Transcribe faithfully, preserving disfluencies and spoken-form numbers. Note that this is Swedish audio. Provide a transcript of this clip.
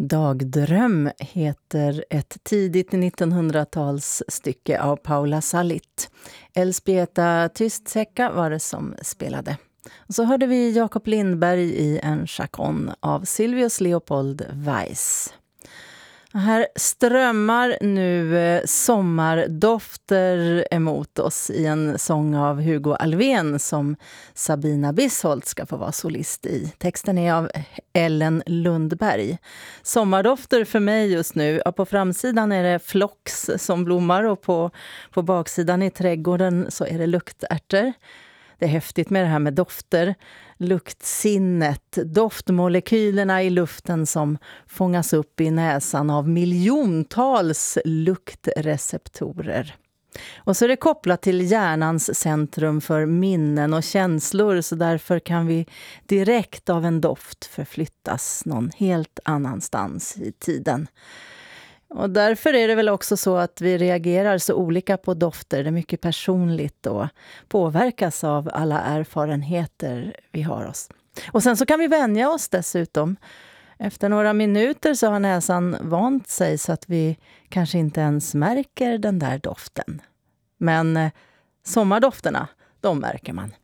Dagdröm heter ett tidigt nittonhundratals-stycke av Paula Salit. Elzbieta Tystsäcka var det som spelade. Och så hörde vi Jakob Lindberg i en chacon av Silvius Leopold Weiss. Här strömmar nu sommardofter emot oss i en sång av Hugo Alfvén som Sabina Bisholt ska få vara solist i. Texten är av Ellen Lundberg. Sommardofter för mig just nu. Ja, på framsidan är det flox som blommar och på, på baksidan i trädgården så är det luktärter. Det är häftigt med det här med dofter. Luktsinnet, doftmolekylerna i luften som fångas upp i näsan av miljontals luktreceptorer. Och så är det kopplat till hjärnans centrum för minnen och känslor, så därför kan vi direkt av en doft förflyttas någon helt annanstans i tiden. Och därför är det väl också så att vi reagerar så olika på dofter. Det är mycket personligt och påverkas av alla erfarenheter vi har oss. Och sen så kan vi vänja oss dessutom. Efter några minuter så har näsan vant sig så att vi kanske inte ens märker den där doften. Men sommardofterna, de märker man.